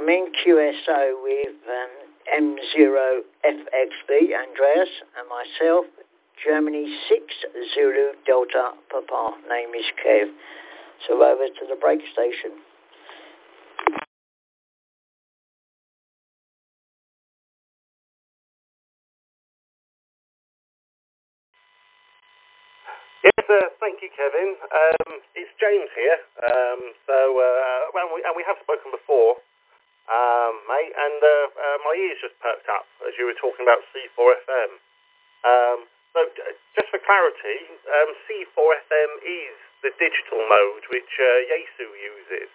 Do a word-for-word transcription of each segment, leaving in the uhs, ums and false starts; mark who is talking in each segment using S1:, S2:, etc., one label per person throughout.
S1: I'm in Q S O with um, M zero F X B, Andreas, and myself, Germany six Zulu Delta Papa. Name is Kev. So over to the break station.
S2: Yes, uh, thank you, Kevin. Um, it's James here. Um, so, uh, well, we, and we have spoken before, um, mate, and uh, uh, my ears just perked up as you were talking about C four F M. Um, so, uh, just for clarity, um, C four F M is the digital mode which uh, Yaesu uses.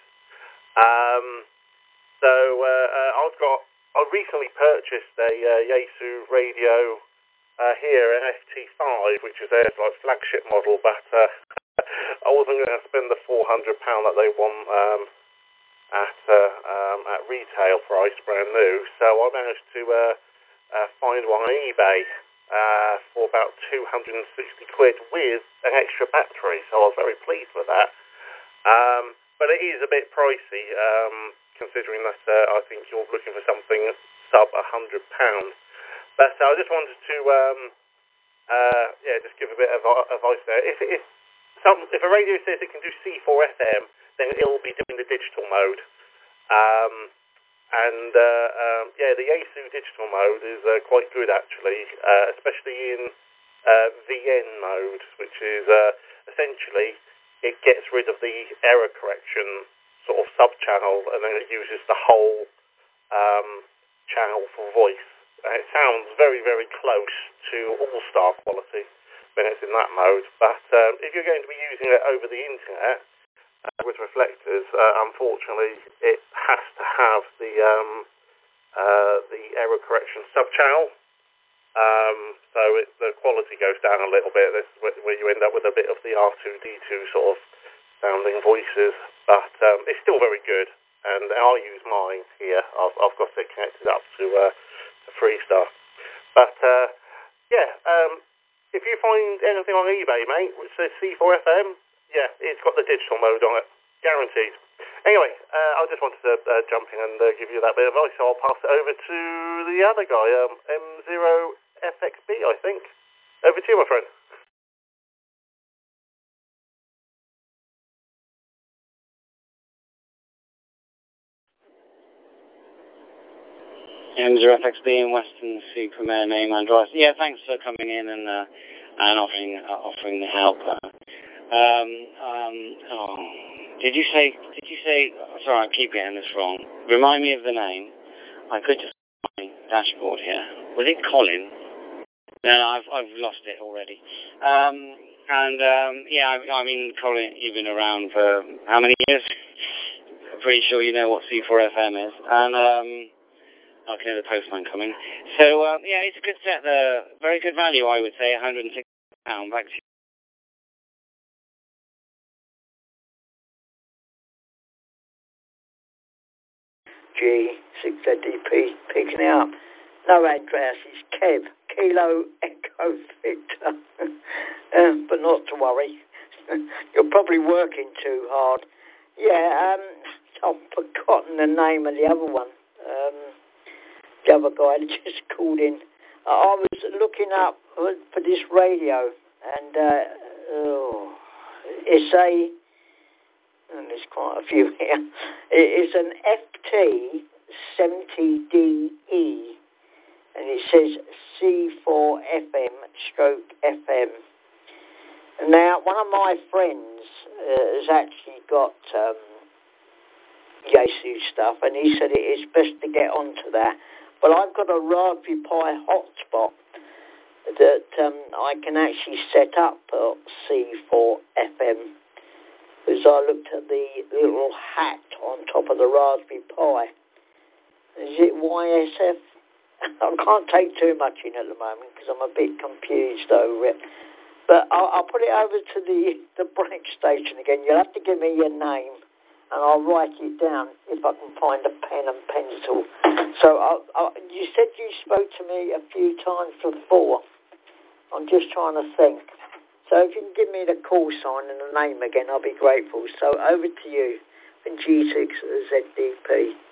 S2: Um, so, uh, uh, I've got, I recently purchased a uh, Yaesu radio. Uh, here at F T five, which is their like flagship model, but uh, I wasn't going to spend the four hundred pounds that they want um, at uh, um, at retail price, brand new. So I managed to uh, uh, find one on eBay uh, for about two hundred sixty quid with an extra battery. So I was very pleased with that. Um, but it is a bit pricey, um, considering that uh, I think you're looking for something sub one hundred pounds. But uh, I just wanted to, um, uh, yeah, just give a bit of advice there. If if some if a radio says it can do C four F M, then it'll be doing the digital mode. Um, and uh, um, yeah, the Yaesu digital mode is uh, quite good actually, uh, especially in uh, V N mode, which is uh, essentially it gets rid of the error correction sort of sub channel, and then it uses the whole um, channel for voice. Uh, it sounds very, very close to All-Star quality when it's in that mode. But um, if you're going to be using it over the internet uh, with reflectors, uh, unfortunately, it has to have the um, uh, the error correction sub-channel. Um, so it, the quality goes down a little bit. This is where you end up with a bit of the R two D two sort of sounding voices. But um, it's still very good. And I'll use mine here. I've, I've got it connected up to... Uh, Freestar. But uh, yeah, um, if you find anything on eBay, mate, which says C four F M, yeah, it's got the digital mode on it, guaranteed. Anyway, uh, I just wanted to uh, jump in and uh, give you that bit of advice, so I'll pass it over to the other guy, um, M zero F X B, I think. Over to you, my friend.
S3: M zero F X B in Western Supermare name Andreas. Yeah, thanks for coming in and uh, and offering uh, offering the help. Um, um, oh, did you say? Did you say? Sorry, I keep getting this wrong. Remind me of the name. I could just my dashboard here. Was it Colin? No, no I've I've lost it already. Um, and um, yeah, I, I mean, Colin, you've been around for how many years? I'm pretty sure you know what C four F M is, and. Um, I can hear the postman coming. So, uh, yeah, it's a good set there. Very good value, I would say, one hundred sixty pounds. Back to you.
S1: G, six Z D P, picking it up. No address, it's Kev, Kilo Echo Victor. um, but not to worry. You're probably working too hard. Yeah, um, I've forgotten the name of the other one. Um... The other guy that just called in. Uh, I was looking up for, for this radio, and uh, oh, it's a. And there's quite a few here. It's an F T seventy D E, and it says C four F M stroke F M. Now, one of my friends uh, has actually got um, Yaesu stuff, and he said it is best to get onto that. But I've got a Raspberry Pi hotspot that um, I can actually set up at C four F M. Because I looked at the little hat on top of the Raspberry Pi. Is it Y S F? I can't take too much in at the moment because I'm a bit confused over it. But I'll, I'll put it over to the, the break station again. You'll have to give me your name, and I'll write it down if I can find a pen and pencil. So I, I, you said you spoke to me a few times before. I'm just trying to think. So if you can give me the call sign and the name again, I'll be grateful. So over to you, and G six Z D P.